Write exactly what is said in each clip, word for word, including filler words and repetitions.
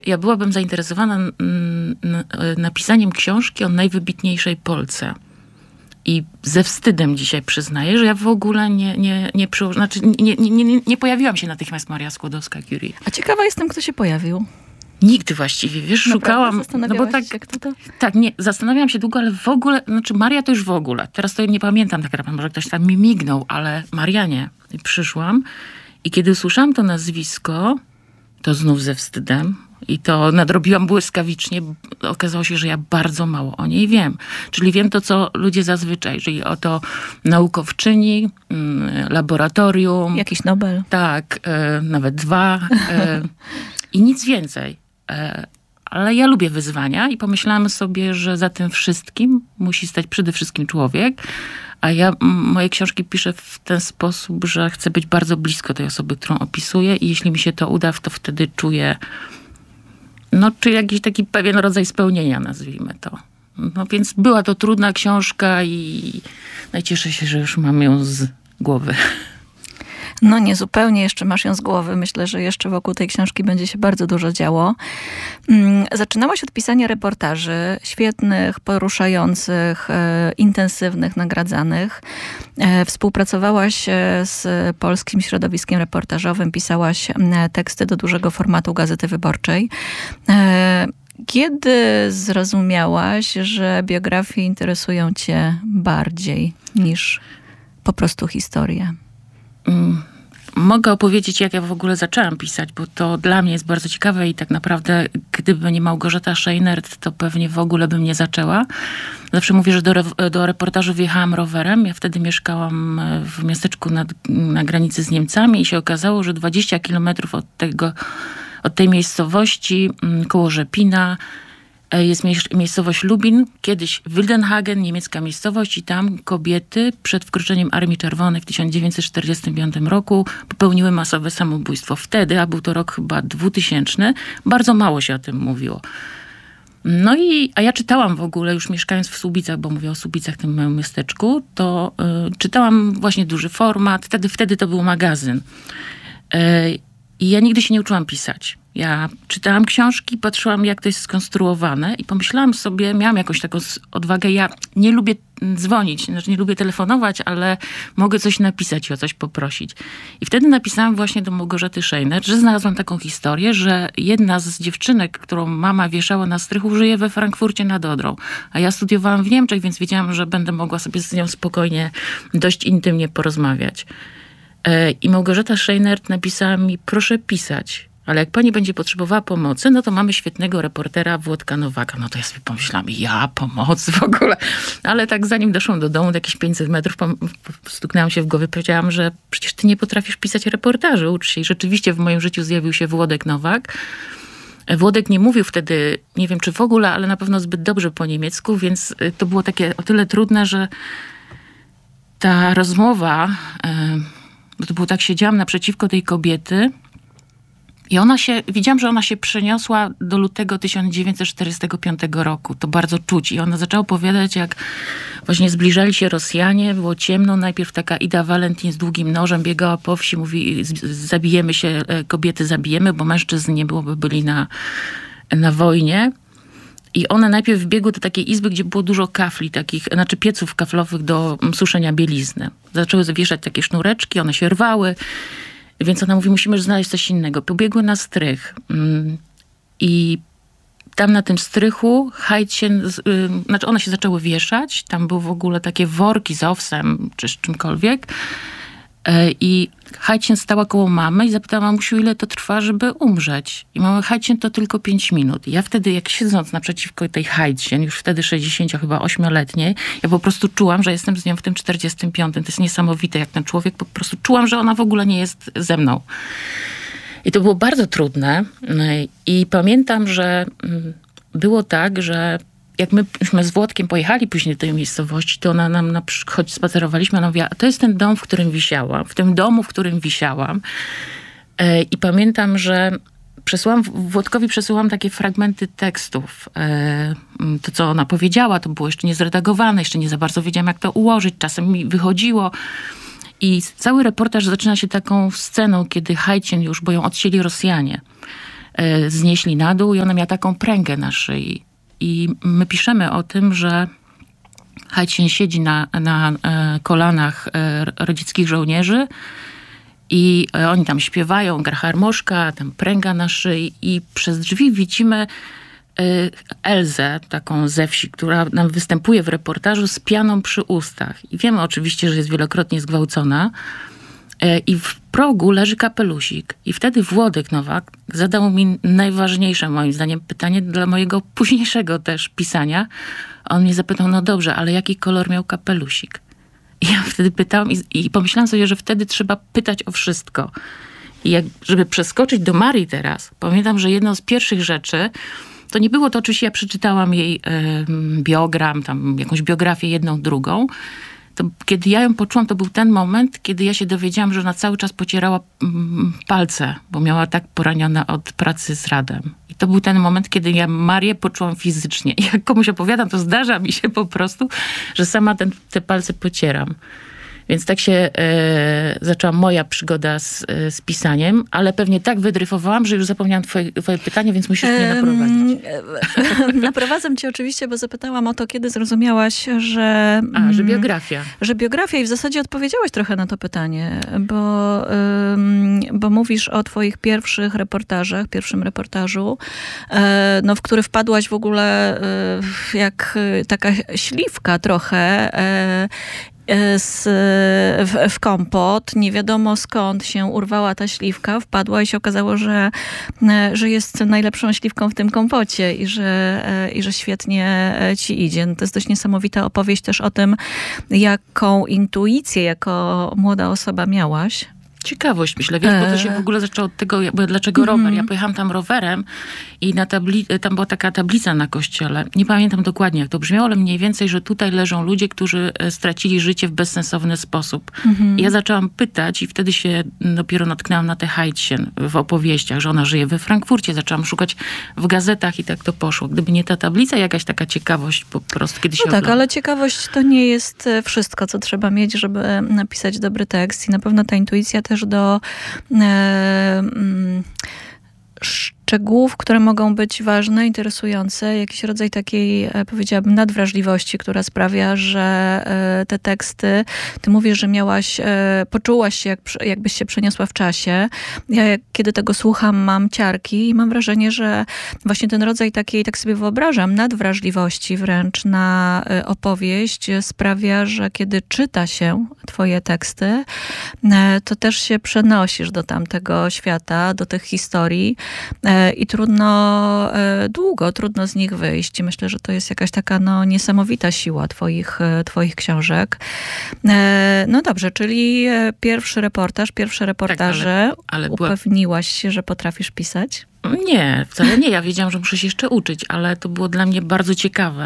Ja byłabym zainteresowana n- n- napisaniem książki o najwybitniejszej Polce. I ze wstydem dzisiaj przyznaję, że ja w ogóle nie, nie, nie, przyło- znaczy nie, nie, nie, nie pojawiłam się natychmiast Maria Skłodowska-Curie. A ciekawa jestem, kto się pojawił. Nigdy właściwie, wiesz, Naprawdę? szukałam... Zastanawiałaś no bo tak, się, kto to? tak, nie, zastanawiałam się długo, ale w ogóle, znaczy Maria to już w ogóle. Teraz to nie pamiętam tak naprawdę, może ktoś tam mi mignął, ale Maria nie. I przyszłam i kiedy usłyszałam to nazwisko, to znów ze wstydem i to nadrobiłam błyskawicznie. Okazało się, że ja bardzo mało o niej wiem. Czyli wiem to, co ludzie zazwyczaj, czyli oto naukowczyni, laboratorium. Jakiś Nobel. Tak, e, nawet dwa. E, I nic więcej. E, ale ja lubię wyzwania i pomyślałam sobie, że za tym wszystkim musi stać przede wszystkim człowiek. A ja m, moje książki piszę w ten sposób, że chcę być bardzo blisko tej osoby, którą opisuję i jeśli mi się to uda, to wtedy czuję, no, czy jakiś taki pewien rodzaj spełnienia, nazwijmy to. No więc była to trudna książka i najcieszę się, że już mam ją z głowy. No nie, zupełnie jeszcze masz ją z głowy. Myślę, że jeszcze wokół tej książki będzie się bardzo dużo działo. Zaczynałaś od pisania reportaży, świetnych, poruszających, e, intensywnych, nagradzanych. E, współpracowałaś z polskim środowiskiem reportażowym, pisałaś e, teksty do dużego formatu Gazety Wyborczej. E, Kiedy zrozumiałaś, że biografie interesują cię bardziej niż po prostu historie? Mm. Mogę opowiedzieć, jak ja w ogóle zaczęłam pisać, bo to dla mnie jest bardzo ciekawe i tak naprawdę gdyby nie Małgorzata Scheinert, to pewnie w ogóle bym nie zaczęła. Zawsze mówię, że do, re- do reportażu wjechałam rowerem. Ja wtedy mieszkałam w miasteczku nad, na granicy z Niemcami i się okazało, że dwadzieścia kilometrów od tego, od tej miejscowości koło Rzepina jest miejscowość Lubin, kiedyś Wildenhagen, niemiecka miejscowość i tam kobiety przed wkroczeniem Armii Czerwonej w tysiąc dziewięćset czterdziestym piątym roku popełniły masowe samobójstwo. Wtedy, a był to rok chyba dwutysięczny, bardzo mało się o tym mówiło. No i, a ja czytałam w ogóle, już mieszkając w Słubicach, bo mówię o Słubicach, tym małym miasteczku, to y, czytałam właśnie duży format, wtedy, wtedy to był magazyn. Y, I ja nigdy się nie uczyłam pisać. Ja czytałam książki, patrzyłam, jak to jest skonstruowane i pomyślałam sobie, miałam jakąś taką odwagę, ja nie lubię dzwonić, znaczy nie lubię telefonować, ale mogę coś napisać i o coś poprosić. I wtedy napisałam właśnie do Małgorzaty Scheinert, że znalazłam taką historię, że jedna z dziewczynek, którą mama wieszała na strychu, żyje we Frankfurcie nad Odrą. A ja studiowałam w Niemczech, więc wiedziałam, że będę mogła sobie z nią spokojnie, dość intymnie porozmawiać. I Małgorzata Scheinert napisała mi, proszę pisać. Ale jak pani będzie potrzebowała pomocy, no to mamy świetnego reportera Włodka Nowaka. No to ja sobie pomyślałam, ja pomoc w ogóle. Ale tak zanim doszłam do domu, jakieś pięćset metrów, stuknęłam się w głowie, powiedziałam, że przecież ty nie potrafisz pisać reportaży, ucz się. I rzeczywiście w moim życiu zjawił się Włodek Nowak. Włodek nie mówił wtedy, nie wiem czy w ogóle, ale na pewno zbyt dobrze po niemiecku, więc to było takie o tyle trudne, że ta rozmowa, bo to było tak, siedziałam naprzeciwko tej kobiety, i ona się, widziałam, że ona się przeniosła do lutego tysiąc dziewięćset czterdziestego piątego roku. To bardzo czuć. I ona zaczęła opowiadać, jak właśnie zbliżali się Rosjanie, było ciemno. Najpierw taka Ida Walentin z długim nożem biegała po wsi, mówi, zabijemy się, kobiety zabijemy, bo mężczyzn nie było, by byli na, na wojnie. I one najpierw wbiegły do takiej izby, gdzie było dużo kafli, takich, znaczy pieców kaflowych do suszenia bielizny. Zaczęły wieszać takie sznureczki, one się rwały. Więc ona mówi, musimy znaleźć coś innego. Pobiegły na strych. I tam na tym strychu Hajtchen, znaczy one się zaczęły wieszać. Tam były w ogóle takie worki z owsem, czy z czymkolwiek. I Hajtchen stała koło mamy i zapytała mamusiu, ile to trwa, żeby umrzeć. I mama, Hajtchen to tylko pięć minut. I ja wtedy, jak siedząc naprzeciwko tej Hajtchen, już wtedy sześćdziesięcio chyba ośmioletniej, ja po prostu czułam, że jestem z nią w tym czterdziestym piątym. To jest niesamowite, jak ten człowiek, po prostu czułam, że ona w ogóle nie jest ze mną. I to było bardzo trudne. I pamiętam, że było tak, że jak myśmy z Włodkiem pojechali później do tej miejscowości, to ona nam, na, choć spacerowaliśmy, ona mówiła, to jest ten dom, w którym wisiałam, w tym domu, w którym wisiałam. E, I pamiętam, że przesłałam, Włodkowi przesyłałam takie fragmenty tekstów. E, to, co ona powiedziała, to było jeszcze niezredagowane, jeszcze nie za bardzo wiedziałam, jak to ułożyć. Czasem mi wychodziło. I cały reportaż zaczyna się taką sceną, kiedy Hajtchen już, bo ją odcięli Rosjanie. e, znieśli na dół i ona miała taką pręgę na szyi. I my piszemy o tym, że Haitien siedzi na, na e, kolanach e, radzieckich żołnierzy i e, oni tam śpiewają, gra harmoszka, tam pręga na szyi i przez drzwi widzimy Elzę, taką ze wsi, która nam występuje w reportażu z pianą przy ustach. I wiemy oczywiście, że jest wielokrotnie zgwałcona. I w progu leży kapelusik. I wtedy Włodek Nowak zadał mi najważniejsze, moim zdaniem, pytanie dla mojego późniejszego też pisania. On mnie zapytał, no dobrze, ale jaki kolor miał kapelusik? I ja wtedy pytałam i, i pomyślałam sobie, że wtedy trzeba pytać o wszystko. I jak, żeby przeskoczyć do Marii teraz, pamiętam, że jedną z pierwszych rzeczy, to nie było to, oczywiście ja przeczytałam jej y, biogram, tam jakąś biografię, jedną, drugą. To kiedy ja ją poczułam, to był ten moment, kiedy ja się dowiedziałam, że ona cały czas pocierała mm, palce, bo miała tak poranione od pracy z Radem. I to był ten moment, kiedy ja Marię poczułam fizycznie. I jak komuś opowiadam, to zdarza mi się po prostu, że sama ten, te palce pocieram. Więc tak się e, zaczęła moja przygoda z, e, z pisaniem, ale pewnie tak wydryfowałam, że już zapomniałam twoje, twoje pytanie, więc musisz mnie naprowadzić. Naprowadzam cię oczywiście, bo zapytałam o to, kiedy zrozumiałaś, że... A, że biografia. Że biografia i w zasadzie odpowiedziałaś trochę na to pytanie, bo, bo mówisz o twoich pierwszych reportażach, pierwszym reportażu, no, w który wpadłaś w ogóle jak taka śliwka trochę, Z, w, w kompot. Nie wiadomo skąd się urwała ta śliwka, wpadła i się okazało, że, że jest najlepszą śliwką w tym kompocie i że, i że świetnie ci idzie. No to jest dość niesamowita opowieść też o tym, jaką intuicję jako młoda osoba miałaś. Ciekawość, myślę, wiesz, bo to się w ogóle zaczęło od tego, bo dlaczego rower? Mm. Ja pojechałam tam rowerem i na tabli- tam była taka tablica na kościele. Nie pamiętam dokładnie, jak to brzmiało, ale mniej więcej, że tutaj leżą ludzie, którzy stracili życie w bezsensowny sposób. Mm-hmm. I ja zaczęłam pytać i wtedy się dopiero natknęłam na tę Haitien w opowieściach, że ona żyje we Frankfurcie. Zaczęłam szukać w gazetach i tak to poszło. Gdyby nie ta tablica, jakaś taka ciekawość po prostu kiedyś się No tak, ogląda. ale ciekawość to nie jest wszystko, co trzeba mieć, żeby napisać dobry tekst i na pewno ta intuicja też do e, mm, szczegółów, które mogą być ważne, interesujące, jakiś rodzaj takiej, powiedziałabym, nadwrażliwości, która sprawia, że te teksty, ty mówisz, że miałaś, poczułaś się, jak, jakbyś się przeniosła w czasie. Ja, kiedy tego słucham, mam ciarki i mam wrażenie, że właśnie ten rodzaj takiej, tak sobie wyobrażam, nadwrażliwości wręcz na opowieść sprawia, że kiedy czyta się twoje teksty, to też się przenosisz do tamtego świata, do tych historii, i trudno, długo, trudno z nich wyjść. Myślę, że to jest jakaś taka no, niesamowita siła twoich, twoich książek. No dobrze, czyli pierwszy reportaż, pierwsze reportaże. Tak, ale, ale upewniłaś się, że potrafisz pisać? Nie, wcale nie. Ja wiedziałam, że muszę się jeszcze uczyć, ale to było dla mnie bardzo ciekawe.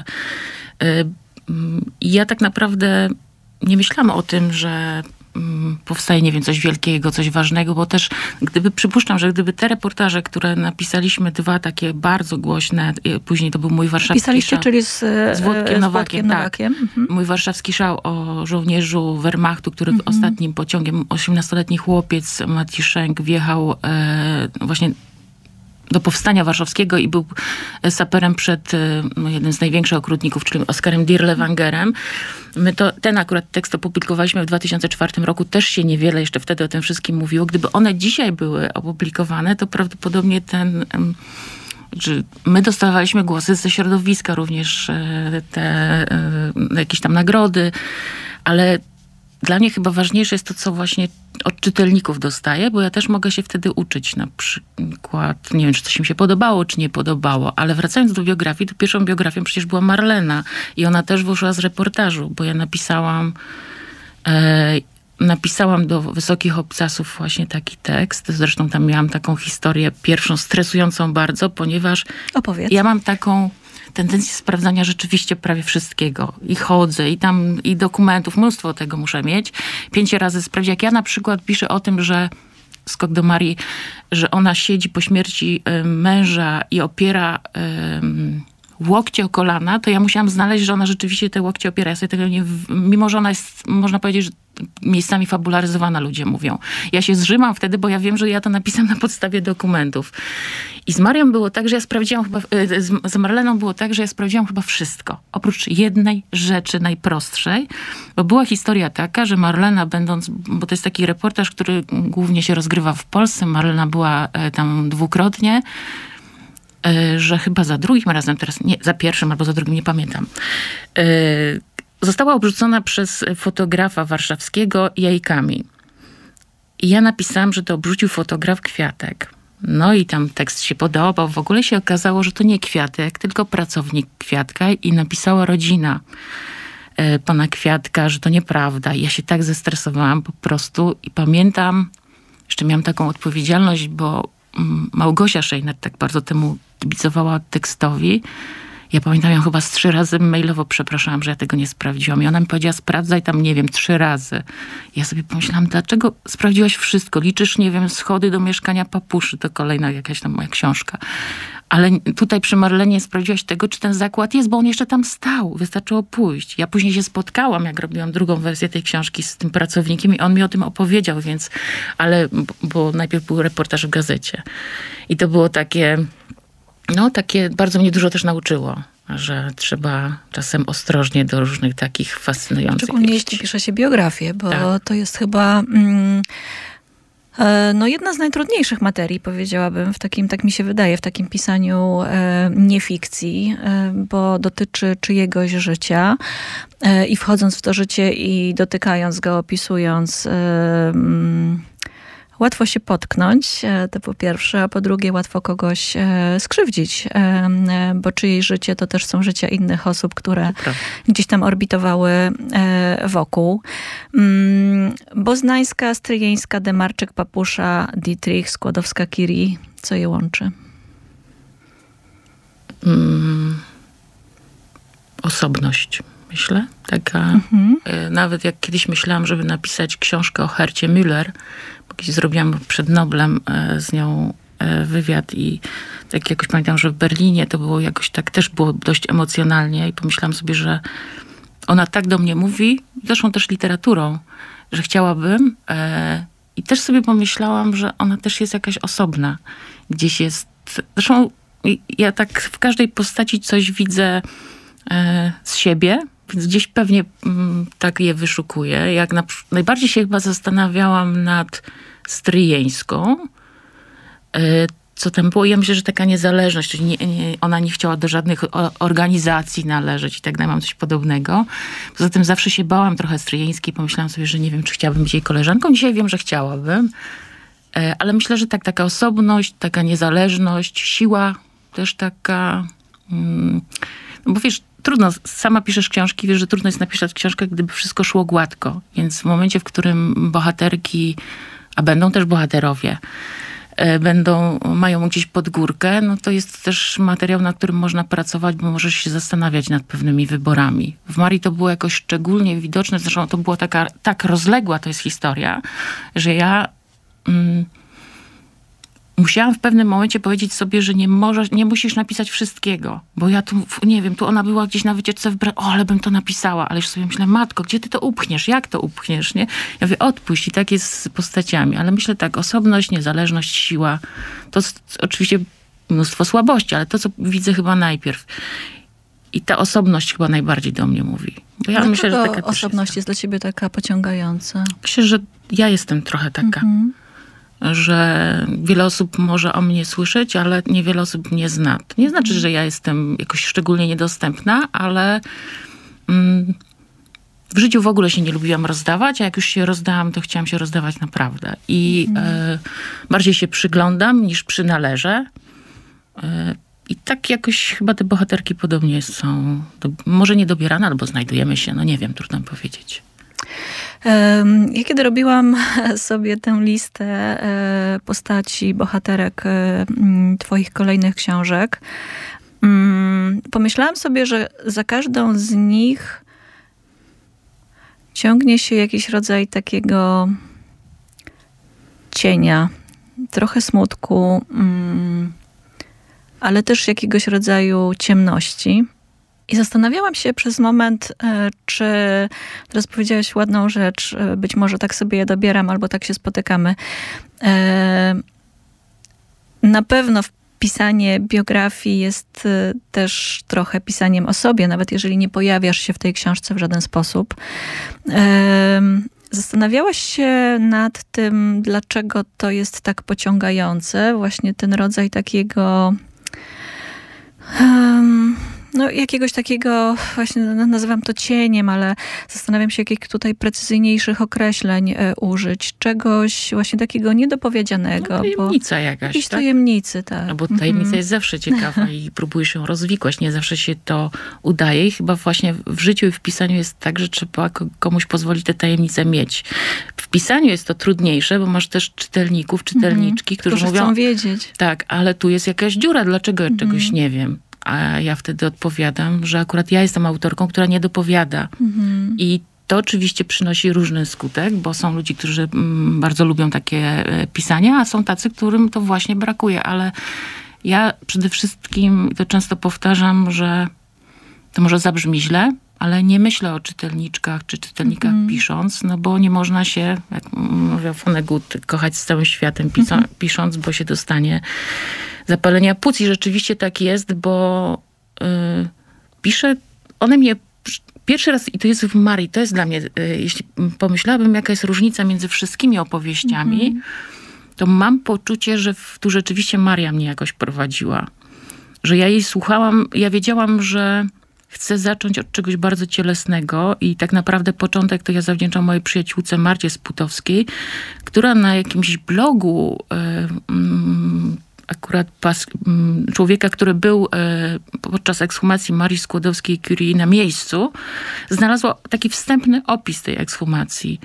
I ja tak naprawdę nie myślałam o tym, że powstaje, nie wiem, coś wielkiego, coś ważnego, bo też gdyby, przypuszczam, że gdyby te reportaże, które napisaliśmy, dwa takie bardzo głośne, później to był mój warszawski Pisaliście, szał. czyli z, z Włodkiem z Nowakiem, Nowakiem. tak. Mhm. Mój warszawski szał o żołnierzu Wehrmachtu, który mhm. ostatnim pociągiem, osiemnastoletni chłopiec Matiszenk wjechał e, właśnie do powstania warszawskiego i był saperem przed no, jednym z największych okrutników, czyli Oskarem Dirlewangerem. My to, ten akurat tekst opublikowaliśmy w dwa tysiące czwartym roku. Też się niewiele jeszcze wtedy o tym wszystkim mówiło. Gdyby one dzisiaj były opublikowane, to prawdopodobnie ten... że my dostawaliśmy głosy ze środowiska, również te jakieś tam nagrody, ale dla mnie chyba ważniejsze jest to, co właśnie od czytelników dostaję, bo ja też mogę się wtedy uczyć. Na przykład, nie wiem, czy coś mi się podobało, czy nie podobało, ale wracając do biografii, to pierwszą biografią przecież była Marlena i ona też wyszła z reportażu, bo ja napisałam e, napisałam do Wysokich Obcasów właśnie taki tekst. Zresztą tam miałam taką historię pierwszą stresującą bardzo, ponieważ Opowiedz. Ja mam taką tendencję sprawdzania rzeczywiście prawie wszystkiego. I chodzę, i tam, i dokumentów, mnóstwo tego muszę mieć. Pięć razy sprawdzić. Jak ja na przykład piszę o tym, że skok do Marii, że ona siedzi po śmierci y, męża i opiera y, łokcie o kolana, to ja musiałam znaleźć, że ona rzeczywiście te łokcie opiera. Ja sobie tego nie, mimo że ona jest, można powiedzieć, że miejscami fabularyzowana, ludzie mówią. Ja się zrzymam wtedy, bo ja wiem, że ja to napisałam na podstawie dokumentów. I z Marią było tak, że ja sprawdziłam chyba, z, z Marleną było tak, że ja sprawdziłam chyba wszystko. Oprócz jednej rzeczy najprostszej, bo była historia taka, że Marlena będąc, bo to jest taki reportaż, który głównie się rozgrywa w Polsce, Marlena była tam dwukrotnie, że chyba za drugim razem teraz, nie, za pierwszym albo za drugim, nie pamiętam. Została obrzucona przez fotografa warszawskiego jajkami. I ja napisałam, że to obrzucił fotograf Kwiatek. No i tam tekst się podobał. W ogóle się okazało, że to nie Kwiatek, tylko pracownik Kwiatka i napisała rodzina e, pana Kwiatka, że to nieprawda. I ja się tak zestresowałam po prostu i pamiętam, jeszcze miałam taką odpowiedzialność, bo mm, Małgosia Szejner tak bardzo temu kibicowała tekstowi. Ja pamiętam ją chyba z trzy razy mailowo przepraszałam, że ja tego nie sprawdziłam. I ona mi powiedziała, sprawdzaj tam, nie wiem, trzy razy. Ja sobie pomyślałam, dlaczego sprawdziłaś wszystko? Liczysz, nie wiem, schody do mieszkania papuszy. To kolejna jakaś tam moja książka. Ale tutaj przy Marlenie sprawdziłaś tego, czy ten zakład jest, bo on jeszcze tam stał. Wystarczyło pójść. Ja później się spotkałam, jak robiłam drugą wersję tej książki z tym pracownikiem i on mi o tym opowiedział, więc... Ale... Bo najpierw był reportaż w gazecie. I to było takie... No, takie bardzo mnie dużo też nauczyło, że trzeba czasem ostrożnie do różnych takich fascynujących... Szczególnie jeśli pisze się biografię, bo tak. to jest chyba mm, e, no jedna z najtrudniejszych materii, powiedziałabym, w takim, tak mi się wydaje, w takim pisaniu e, niefikcji, e, bo dotyczy czyjegoś życia e, i wchodząc w to życie i dotykając go, opisując... E, mm, łatwo się potknąć, to po pierwsze, a po drugie łatwo kogoś skrzywdzić, bo czyjeś życie to też są życia innych osób, które gdzieś tam orbitowały wokół. Boznańska, Stryjeńska, Demarczyk, Papusza, Dietrich, Skłodowska-Curie. Co je łączy? Hmm. Osobność. Myślę, taka, mhm. Nawet jak kiedyś myślałam, żeby napisać książkę o Hercie Müller, bo kiedyś zrobiłam przed Noblem z nią wywiad i tak jakoś pamiętam, że w Berlinie to było jakoś tak, też było dość emocjonalnie i pomyślałam sobie, że ona tak do mnie mówi, zresztą też literaturą, że chciałabym i też sobie pomyślałam, że ona też jest jakaś osobna. Gdzieś jest, zresztą ja tak w każdej postaci coś widzę z siebie, więc gdzieś pewnie mm, tak je wyszukuję. Jak na, najbardziej się chyba zastanawiałam nad Stryjeńską. Yy, co tam było? Ja myślę, że taka niezależność. Nie, nie, ona nie chciała do żadnych o, organizacji należeć i tak dalej. Mam coś podobnego. Poza tym zawsze się bałam trochę Stryjeńskiej. Pomyślałam sobie, że nie wiem, czy chciałabym być jej koleżanką. Dzisiaj wiem, że chciałabym. Yy, ale myślę, że tak, taka osobność, taka niezależność, siła też taka... Yy, no bo wiesz, trudno, sama piszesz książki, wiesz, że trudno jest napisać książkę, gdyby wszystko szło gładko. Więc w momencie, w którym bohaterki, a będą też bohaterowie, będą, mają gdzieś pod górkę, no to jest też materiał, nad którym można pracować, bo możesz się zastanawiać nad pewnymi wyborami. W Marii to było jakoś szczególnie widoczne, zresztą to była taka, tak rozległa to jest historia, że ja... Mm, musiałam w pewnym momencie powiedzieć sobie, że nie możesz, nie musisz napisać wszystkiego. Bo ja tu, nie wiem, tu ona była gdzieś na wycieczce w Bra- o, ale bym to napisała. Ale już sobie myślę, matko, gdzie ty to upchniesz? Jak to upchniesz, nie? Ja mówię, odpuść. I tak jest z postaciami. Ale myślę tak, osobność, niezależność, siła. To jest oczywiście mnóstwo słabości, ale to, co widzę chyba najpierw. I ta osobność chyba najbardziej do mnie mówi. Bo ja myślę, że taka osobność jest, jest dla ciebie taka pociągająca? Myślę, że ja jestem trochę taka. Mhm. Że wiele osób może o mnie słyszeć, ale niewiele osób mnie zna. To nie znaczy, że ja jestem jakoś szczególnie niedostępna, ale mm, w życiu w ogóle się nie lubiłam rozdawać, a jak już się rozdałam, to chciałam się rozdawać naprawdę. I mm. e, bardziej się przyglądam niż przynależę. E, I tak jakoś chyba te bohaterki podobnie są. Do, może nie dobierane, albo znajdujemy się, no nie wiem, trudno powiedzieć. Ja kiedy robiłam sobie tę listę postaci, bohaterek twoich kolejnych książek, pomyślałam sobie, że za każdą z nich ciągnie się jakiś rodzaj takiego cienia, trochę smutku, ale też jakiegoś rodzaju ciemności. I zastanawiałam się przez moment, czy teraz powiedziałaś ładną rzecz, być może tak sobie je dobieram, albo tak się spotykamy. Na pewno pisanie biografii jest też trochę pisaniem o sobie, nawet jeżeli nie pojawiasz się w tej książce w żaden sposób. Zastanawiałaś się nad tym, dlaczego to jest tak pociągające, właśnie ten rodzaj takiego... Um, No, jakiegoś takiego, właśnie nazywam to cieniem, ale zastanawiam się, jakich tutaj precyzyjniejszych określeń e, użyć. Czegoś właśnie takiego niedopowiedzianego. No, tajemnica bo, jakaś, jakiejś tak? tajemnicy, tak. No bo tajemnica mm-hmm. jest zawsze ciekawa i próbujesz ją rozwikłać. Nie zawsze się to udaje i chyba właśnie w życiu i w pisaniu jest tak, że trzeba komuś pozwolić tę tajemnicę mieć. W pisaniu jest to trudniejsze, bo masz też czytelników, czytelniczki, mm-hmm. którzy, którzy mówią... chcą wiedzieć. Tak, ale tu jest jakaś dziura, dlaczego ja mm-hmm. czegoś nie wiem. A ja wtedy odpowiadam, że akurat ja jestem autorką, która nie dopowiada. Mhm. I to oczywiście przynosi różny skutek, bo są ludzie, którzy mm, bardzo lubią takie pisania, a są tacy, którym to właśnie brakuje. Ale ja przede wszystkim, to często powtarzam, że to może zabrzmi źle, ale nie myślę o czytelniczkach czy czytelnikach mhm. pisząc, no bo nie można się, jak mówił Vonnegut, kochać z całym światem pisa- mhm. pisząc, bo się dostanie zapalenia płuc. I rzeczywiście tak jest, bo yy, piszę, one mnie pierwszy raz, i to jest w Marii, to jest dla mnie, yy, jeśli pomyślałabym, jaka jest różnica między wszystkimi opowieściami, mm-hmm. to mam poczucie, że w, tu rzeczywiście Maria mnie jakoś prowadziła. Że ja jej słuchałam, ja wiedziałam, że chcę zacząć od czegoś bardzo cielesnego i tak naprawdę początek to ja zawdzięczam mojej przyjaciółce Marcie Sputowskiej, która na jakimś blogu yy, yy, akurat pas, człowieka, który był e, podczas ekshumacji Marii Skłodowskiej-Curie na miejscu, znalazła taki wstępny opis tej ekshumacji.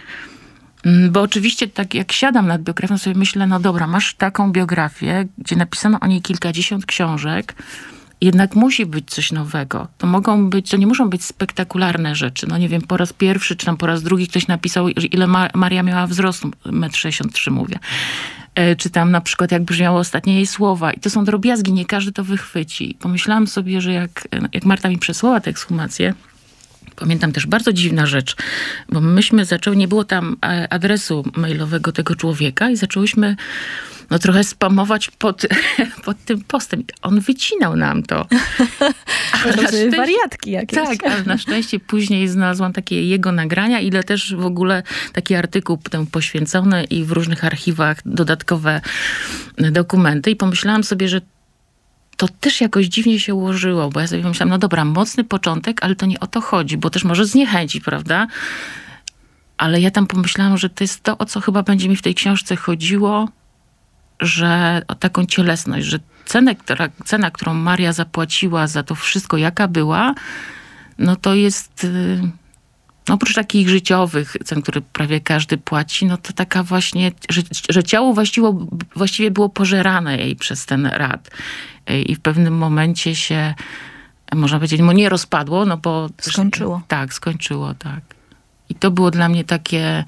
Bo oczywiście tak jak siadam nad biografią, sobie myślę, no dobra, masz taką biografię, gdzie napisano o niej kilkadziesiąt książek, jednak musi być coś nowego. To mogą być, to nie muszą być spektakularne rzeczy. No nie wiem, po raz pierwszy, czy tam po raz drugi ktoś napisał, ile Ma- Maria miała wzrostu, metr sześćdziesiąt trzy mówię. Czy tam na przykład jak brzmiały ostatnie jej słowa. I to są drobiazgi, nie każdy to wychwyci. Pomyślałam sobie, że jak, jak Marta mi przesłała tę ekshumację, pamiętam też bardzo dziwna rzecz, bo myśmy zaczęły, nie było tam adresu mailowego tego człowieka i zaczęłyśmy no trochę spamować pod, pod tym postem. On wycinał nam to. To wariatki jakieś. Tak, ale na szczęście później znalazłam takie jego nagrania, ile też w ogóle taki artykuł temu poświęcony i w różnych archiwach dodatkowe dokumenty. I pomyślałam sobie, że to też jakoś dziwnie się ułożyło, bo ja sobie pomyślałam, no dobra, mocny początek, ale to nie o to chodzi, bo też może zniechęcić, prawda? Ale ja tam pomyślałam, że to jest to, o co chyba będzie mi w tej książce chodziło, że o taką cielesność, że cenę, która, cena, którą Maria zapłaciła za to wszystko, jaka była, no to jest, no oprócz takich życiowych cen, które prawie każdy płaci, no to taka właśnie, że, że ciało właściwie, właściwie było pożerane jej przez ten rad. I w pewnym momencie się, można powiedzieć, mu nie rozpadło, no bo... Skończyło. Tak, skończyło, tak. I to było dla mnie takie...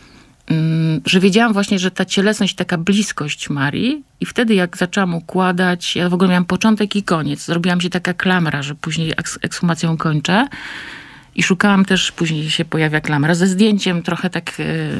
że wiedziałam właśnie, że ta cielesność, taka bliskość Marii i wtedy jak zaczęłam układać, ja w ogóle miałam początek i koniec. Zrobiłam się taka klamra, że później ekshumacją kończę i szukałam też, później się pojawia klamra ze zdjęciem, trochę tak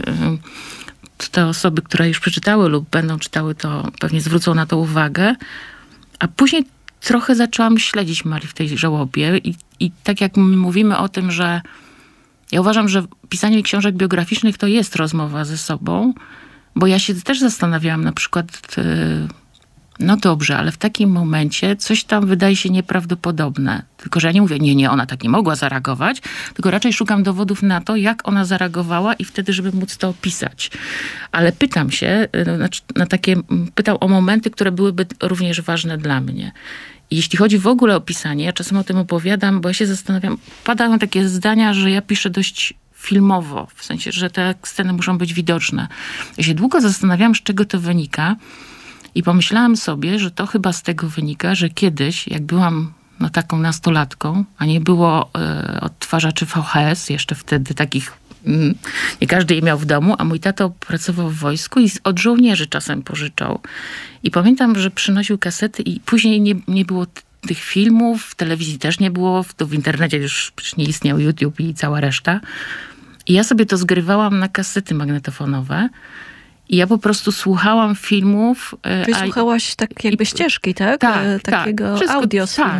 yy, te osoby, które już przeczytały lub będą czytały, to pewnie zwrócą na to uwagę. A później trochę zaczęłam śledzić Marię w tej żałobie i, i tak jak mówimy o tym, że ja uważam, że pisanie książek biograficznych to jest rozmowa ze sobą, bo ja się też zastanawiałam na przykład, no dobrze, ale w takim momencie coś tam wydaje się nieprawdopodobne. Tylko że ja nie mówię, nie, nie, ona tak nie mogła zareagować, tylko raczej szukam dowodów na to, jak ona zareagowała i wtedy, żeby móc to opisać. Ale pytam się, znaczy na takie, pytam o momenty, które byłyby również ważne dla mnie. Jeśli chodzi w ogóle o pisanie, ja czasem o tym opowiadam, bo ja się zastanawiam, padają takie zdania, że ja piszę dość filmowo, w sensie, że te sceny muszą być widoczne. Ja się długo zastanawiałam, z czego to wynika i pomyślałam sobie, że to chyba z tego wynika, że kiedyś, jak byłam no, taką nastolatką, a nie było y, odtwarzaczy V H S, jeszcze wtedy takich, y, nie każdy je miał w domu, a mój tato pracował w wojsku i od żołnierzy czasem pożyczał. I pamiętam, że przynosił kasety i później nie, nie było tych filmów, w telewizji też nie było, to w internecie już przecież nie istniał YouTube i cała reszta. I ja sobie to zgrywałam na kasety magnetofonowe i ja po prostu słuchałam filmów. Czyli a, słuchałaś tak jakby i, ścieżki, tak? Tak, Takiego tak. Wszystko, audio z tak,